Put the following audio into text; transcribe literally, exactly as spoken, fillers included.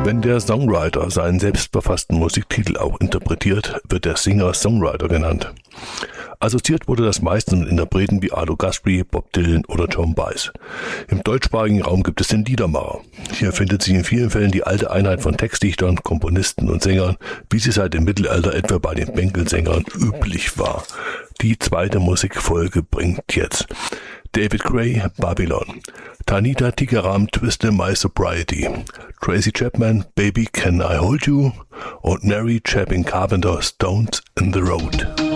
Wenn der Songwriter seinen selbstverfassten Musiktitel auch interpretiert, wird der Singer-Songwriter genannt. Assoziiert wurde das meist mit Interpreten wie Arlo Guthrie, Bob Dylan oder Joan Baez. Im deutschsprachigen Raum gibt es den Liedermacher. Hier findet sich in vielen Fällen die alte Einheit von Textdichtern, Komponisten und Sängern, wie sie seit dem Mittelalter etwa bei den Bänkelsängern üblich war. Die zweite Musikfolge bringt jetzt David Gray, Babylon, Tanita Tikaram, Twist My Sobriety, Tracy Chapman, Baby Can I Hold You und Mary Chapin Carpenter, Stones in the Road.